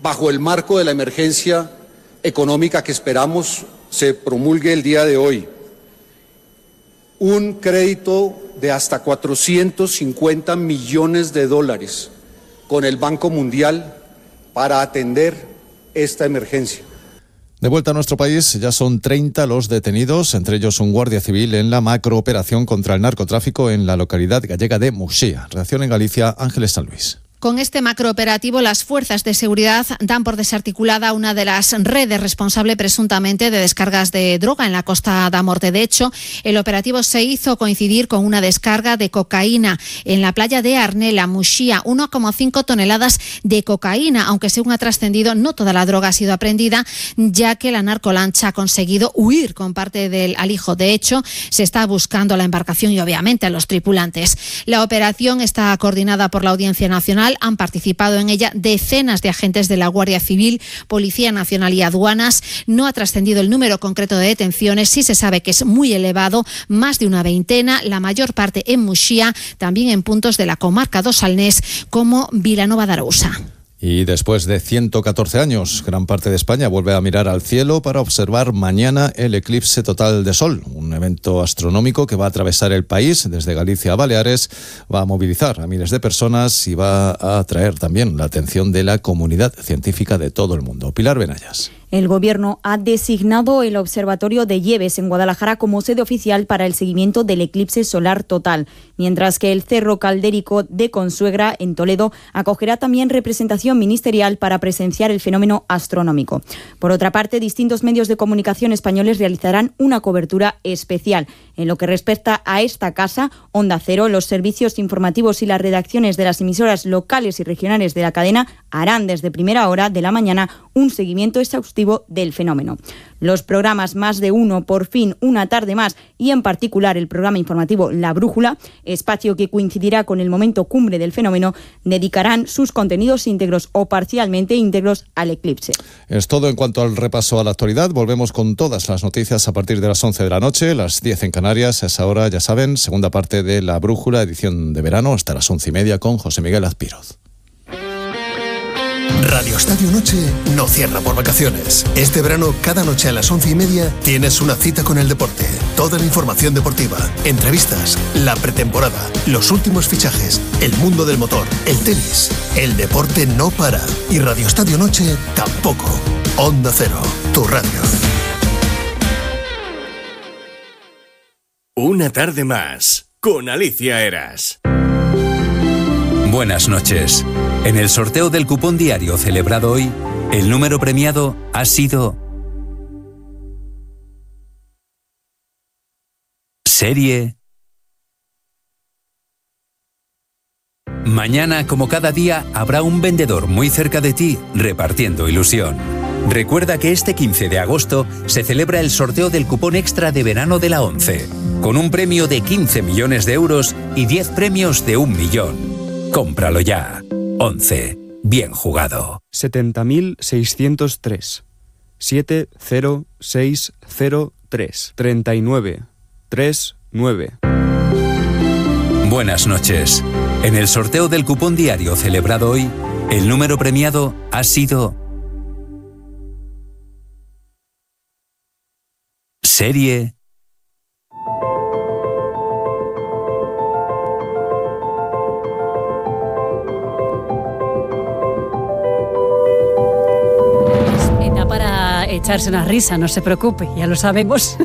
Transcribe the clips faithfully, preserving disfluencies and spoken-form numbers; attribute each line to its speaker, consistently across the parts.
Speaker 1: bajo el marco de la emergencia económica que esperamos se promulgue el día de hoy, un crédito de hasta cuatrocientos cincuenta millones de dólares con el Banco Mundial para atender esta emergencia.
Speaker 2: De vuelta a nuestro país, ya son treinta los detenidos, entre ellos un guardia civil en la macrooperación contra el narcotráfico en la localidad gallega de Muxía. Redacción en Galicia, Ángeles San Luis.
Speaker 3: Con este macrooperativo, las fuerzas de seguridad dan por desarticulada una de las redes responsable presuntamente de descargas de droga en la Costa da Morte. De hecho, el operativo se hizo coincidir con una descarga de cocaína en la playa de Arnela, Muxía, uno coma cinco toneladas de cocaína, aunque según ha trascendido, no toda la droga ha sido aprehendida, ya que la narcolancha ha conseguido huir con parte del alijo. De hecho, se está buscando la embarcación y obviamente a los tripulantes. La operación está coordinada por la Audiencia Nacional. Han participado en ella decenas de agentes de la Guardia Civil, Policía Nacional y Aduanas. No ha trascendido el número concreto de detenciones, sí se sabe que es muy elevado, más de una veintena, la mayor parte en Muxía, también en puntos de la comarca do Salnés como Vilanova de Arousa.
Speaker 2: Y después de ciento catorce años, gran parte de España vuelve a mirar al cielo para observar mañana el eclipse total de sol, un evento astronómico que va a atravesar el país desde Galicia a Baleares, va a movilizar a miles de personas y va a atraer también la atención de la comunidad científica de todo el mundo. Pilar Benayas.
Speaker 4: El Gobierno ha designado el Observatorio de Lleves en Guadalajara como sede oficial para el seguimiento del eclipse solar total, mientras que el Cerro Caldérico de Consuegra, en Toledo, acogerá también representación ministerial para presenciar el fenómeno astronómico. Por otra parte, distintos medios de comunicación españoles realizarán una cobertura especial. En lo que respecta a esta casa, Onda Cero, los servicios informativos y las redacciones de las emisoras locales y regionales de la cadena harán desde primera hora de la mañana un seguimiento exhaustivo del fenómeno. Los programas Más de Uno, Por Fin, Una Tarde Más y en particular el programa informativo La Brújula, espacio que coincidirá con el momento cumbre del fenómeno, dedicarán sus contenidos íntegros o parcialmente íntegros al eclipse.
Speaker 2: Es todo en cuanto al repaso a la actualidad. Volvemos con todas las noticias a partir de las once de la noche, las diez en Canarias. A esa hora, ya saben, segunda parte de La Brújula, edición de verano, hasta las once y media con José Miguel Azpiroz.
Speaker 5: Radio Estadio Noche no cierra por vacaciones. Este verano, cada noche a las once y media, tienes una cita con el deporte. Toda la información deportiva, entrevistas, la pretemporada, los últimos fichajes, el mundo del motor, el tenis. El deporte no para. Y Radio Estadio Noche tampoco. Onda Cero, tu radio.
Speaker 6: Una tarde más, con Alicia Eras.
Speaker 7: Buenas noches. En el sorteo del cupón diario celebrado hoy, el número premiado ha sido Serie. Mañana, como cada día, habrá un vendedor muy cerca de ti repartiendo ilusión. Recuerda que este quince de agosto se celebra el sorteo del cupón extra de verano de la ONCE, con un premio de quince millones de euros y diez premios de un millón. Cómpralo ya. ONCE. Bien jugado.
Speaker 8: setenta mil seiscientos tres. siete cero seis cero tres. treinta y nueve. treinta y nueve.
Speaker 7: Buenas noches. En el sorteo del cupón diario celebrado hoy, el número premiado ha sido Serie.
Speaker 9: Echarse una risa, no se preocupe, ya lo sabemos.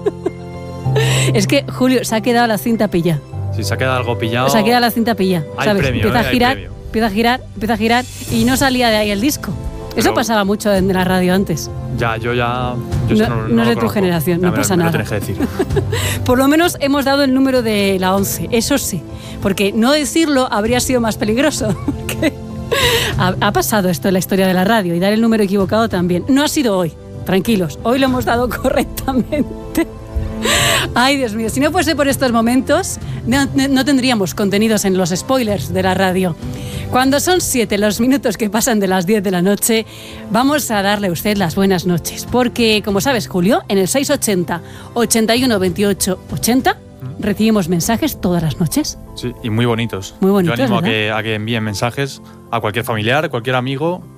Speaker 9: Es que, Julio, se ha quedado la cinta pilla.
Speaker 10: Si se ha quedado algo pillado...
Speaker 9: Se ha quedado la cinta pilla,
Speaker 10: hay
Speaker 9: ¿sabes?
Speaker 10: Premio,
Speaker 9: empieza
Speaker 10: ¿eh?
Speaker 9: a girar,
Speaker 10: premio.
Speaker 9: empieza a girar, empieza a girar y no salía de ahí el disco. Eso
Speaker 10: Pero,
Speaker 9: pasaba mucho en la radio antes.
Speaker 10: Ya, yo ya... Yo
Speaker 9: no,
Speaker 10: no, no,
Speaker 9: no es de tu
Speaker 10: conozco.
Speaker 9: generación,
Speaker 10: ya
Speaker 9: no
Speaker 10: me,
Speaker 9: pasa
Speaker 10: me
Speaker 9: nada.
Speaker 10: Lo tenés que decir.
Speaker 9: Por lo menos hemos dado el número de la once, eso sí. Porque no decirlo habría sido más peligroso. ha, ha pasado esto en la historia de la radio y dar el número equivocado también. No ha sido hoy. Tranquilos, hoy lo hemos dado correctamente. Ay, Dios mío, si no fuese por estos momentos, no, no tendríamos contenidos en los spoilers de la radio. Cuando son siete los minutos que pasan de las diez de la noche, vamos a darle a usted las buenas noches. Porque, como sabes, Julio, en el seiscientos ochenta, ochenta y uno, veintiocho, ochenta recibimos mensajes todas las noches.
Speaker 10: Sí, y muy bonitos.
Speaker 9: Muy bonitos,
Speaker 10: Yo animo a
Speaker 9: ¿verdad?
Speaker 10: que, a que envíen mensajes a cualquier familiar, cualquier amigo,